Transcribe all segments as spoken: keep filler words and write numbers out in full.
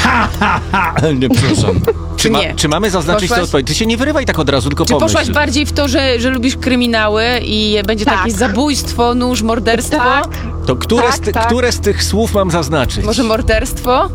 Ha, ha, ha! Nie, przepraszam. Czy, ma, nie? czy mamy zaznaczyć tę odpowiedź? Ty się nie wyrywaj tak od razu, tylko Czy pomyśl. poszłaś bardziej w to, że, że lubisz kryminały i będzie Tak. jakieś zabójstwo, nóż, morderstwo? Tak. To które, Tak, z ty, tak. które z tych słów mam zaznaczyć? Może morderstwo?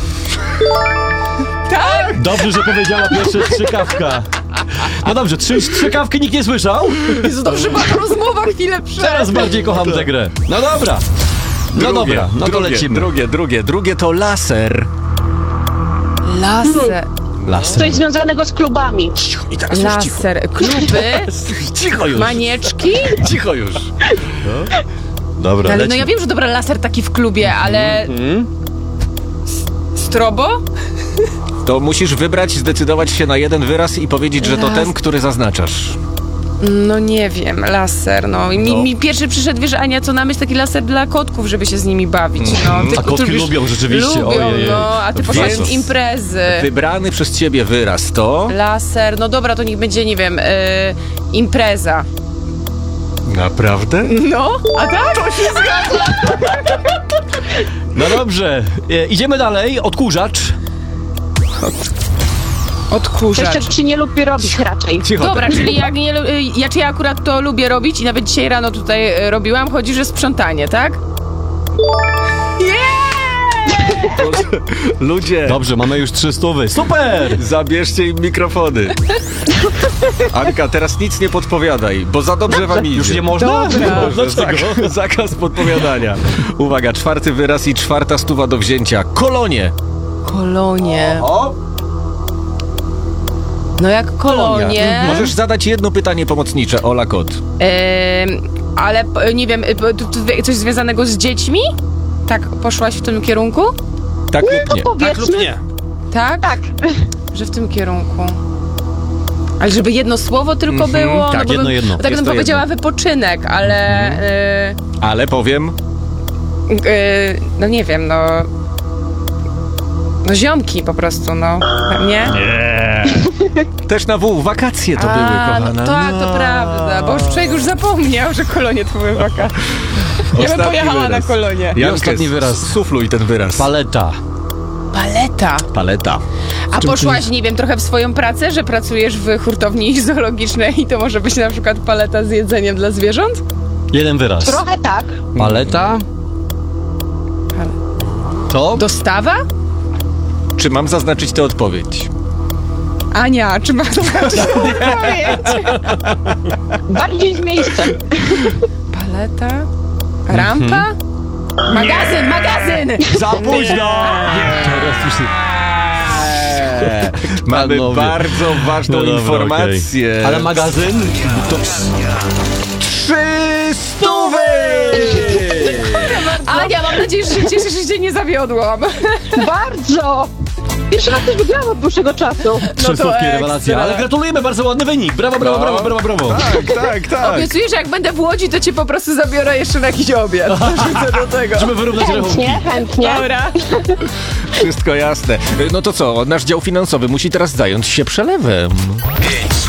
Dobrze, że powiedziała pierwsza strzykawka. No dobrze, trzy strzykawki nikt nie słyszał? Jezu, dobrze, była rozmowa chwilę przed. Teraz bardziej kocham tę grę. No dobra. No Drugie, dobra, no to drugie, lecimy. Drugie, drugie, drugie to laser. Laser. Laser. Coś związanego z klubami. I teraz już cicho. Laser. Kluby, Cicho już. manieczki. Cicho już. Dobra, Ale no lecimy. ja wiem, że dobra, laser taki w klubie, ale... Mhm. S- Strobo? To musisz wybrać, zdecydować się na jeden wyraz i powiedzieć, że to Las- ten, który zaznaczasz. No nie wiem, laser, no. I mi, No. mi pierwszy przyszedł, wiesz, Ania, co na myśl, taki laser dla kotków, żeby się z nimi bawić, no. Ty, A kotki ty lubisz- lubią rzeczywiście, Lubią, ojej. no, a ty poszłaś Więc- w imprezy. Wybrany przez ciebie wyraz to... Laser, no dobra, to niech będzie, nie wiem, y, impreza. Naprawdę? No, a tak? To się zgadza. No dobrze, e, idziemy dalej. Odkurzacz. Odkurzacz. Coś, czego się nie lubi robić raczej. Cicho. Dobra, czyli jak nie, lu- y, ja, czy ja akurat to lubię robić i nawet dzisiaj rano tutaj y, robiłam, chodzi, że sprzątanie, tak? Ludzie, Dobrze, mamy już trzy stówy. Super! zabierzcie im mikrofony. Anka, teraz nic nie podpowiadaj, bo za dobrze wam idzie. Już nie można? Dobra. Nie można Tak, tego. zakaz podpowiadania. Uwaga, czwarty wyraz i czwarta stuwa do wzięcia. Kolonie. Kolonie. O, No jak kolonie. Możesz zadać jedno pytanie pomocnicze, Ola Kot. Em, ale p- nie wiem, y, p- t- t- coś związanego z dziećmi? Tak, poszłaś w tym kierunku? Tak lub nie? Powiedzmy. Tak? Tak. Że w tym kierunku. Ale żeby jedno słowo tylko Mhm, było? tak, no bo jedno, bym, jedno. bo tak Jest bym to powiedziała jedno. wypoczynek, ale... y, Ale powiem, y, no nie wiem, no... No ziomki po prostu, no. Nie? też na W, wakacje to były, A, kochana. no tak, to prawda, bo już człowiek już zapomniał, że kolonie to były wakacje. Ja bym Ostatni pojechała wyraz. na kolonie. Jankę, ostatni wyraz. Sufluj ten wyraz. Paleta. Paleta. Paleta. A poszłaś, nie wiem, trochę w swoją pracę, że pracujesz w hurtowni zoologicznej i to może być na przykład paleta z jedzeniem dla zwierząt? Jeden wyraz. Trochę tak. Paleta. To? Dostawa? Czy mam zaznaczyć tę odpowiedź? Ania, czy ma to znaczyć odpowiedź? Bardziej z miejscem. Paleta? Rampa? Magazyn, magazyn! Za późno! Teraz już... Eee, Mamy Panowie. bardzo ważną No dobra, informację. okej. Ale magazyn? To... Trzy stówy! Ania, mam nadzieję, że się cieszysz, że cię nie zawiodłam. Bardzo. Pierwszy raz też wygrałam od dłuższego czasu. Trzy stówki, ekstra. rewelacja. Ale gratulujemy, bardzo ładny wynik. Brawo, brawo, No. brawo, brawo, brawo. Tak, tak, tak. Obiecuję, że jak będę w Łodzi, to cię po prostu zabiorę jeszcze na jakiś obiad. Wrzucę do tego. Żeby wyrównać rachunki. Chętnie, chętnie. Dobra. Wszystko jasne. No to co, nasz dział finansowy musi teraz zająć się przelewem. Pięć